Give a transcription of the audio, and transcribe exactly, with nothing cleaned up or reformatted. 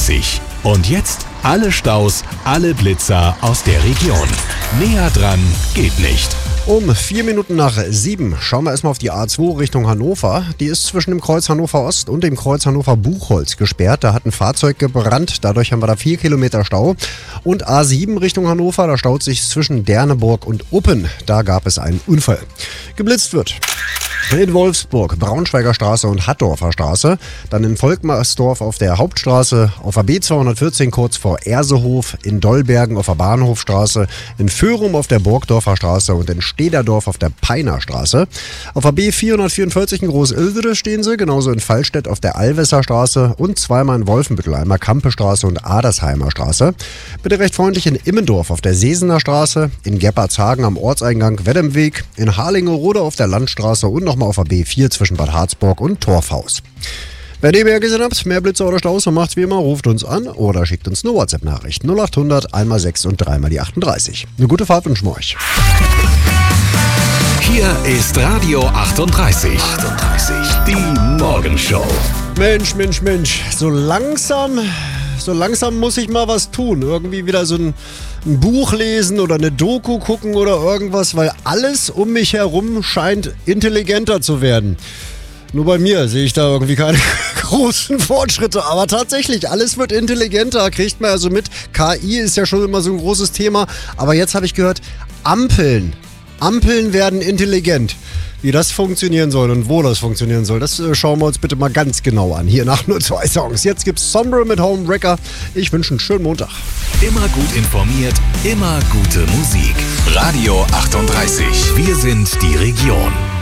achtunddreißig. Und jetzt alle Staus, alle Blitzer aus der Region. Näher dran geht nicht. Um vier Minuten nach sieben schauen wir erstmal auf die A zwei Richtung Hannover. Die ist zwischen dem Kreuz Hannover Ost und dem Kreuz Hannover Buchholz gesperrt. Da hat ein Fahrzeug gebrannt, dadurch haben wir da vier Kilometer Stau. Und A sieben Richtung Hannover, da staut sich zwischen Derneburg und Uppen. Da gab es einen Unfall. Geblitzt wird in Wolfsburg, Braunschweiger Straße und Hattorfer Straße. Dann in Volkmarsdorf auf der Hauptstraße, auf der B zweihundertvierzehn kurz vor Ersehof, in Dollbergen auf der Bahnhofstraße, in Föhrum auf der Burgdorfer Straße und in Stederdorf auf der Peiner Straße. Auf der B vierhundertvierundvierzig in Groß-Ildere stehen sie, genauso in Fallstädt auf der Allwesser Straße und zweimal in Wolfenbüttel, einmal Kampestraße und Adersheimer Straße. Bitte recht freundlich in Immendorf auf der Sesener Straße, in Gebhardshagen am Ortseingang Weddemweg, in Harlingerode auf der Landstraße und noch mal auf der B vier zwischen Bad Harzburg und Torfhaus. Wenn ihr mehr gesehen habt, mehr Blitze oder Staus, dann macht's wie immer, ruft uns an oder schickt uns eine WhatsApp-Nachricht. null acht hundert, einmal sechs und dreimal die achtunddreißig. Eine gute Fahrt wünschen wir euch. Hier ist Radio achtunddreißig. achtunddreißig. Die Morgenshow. Mensch, Mensch, Mensch, so langsam... So langsam muss ich mal was tun. Irgendwie wieder so ein, ein Buch lesen oder eine Doku gucken oder irgendwas, weil alles um mich herum scheint intelligenter zu werden. Nur bei mir sehe ich da irgendwie keine großen Fortschritte. Aber tatsächlich, alles wird intelligenter, kriegt man also mit. K I ist ja schon immer so ein großes Thema. Aber jetzt habe ich gehört, Ampeln. Ampeln werden intelligent. Wie das funktionieren soll und wo das funktionieren soll, das äh, schauen wir uns bitte mal ganz genau an. Hier nach nur zwei Songs. Jetzt gibt's Sombre mit Homewrecker. Ich wünsche einen schönen Montag. Immer gut informiert, immer gute Musik. Radio achtunddreißig. Wir sind die Region.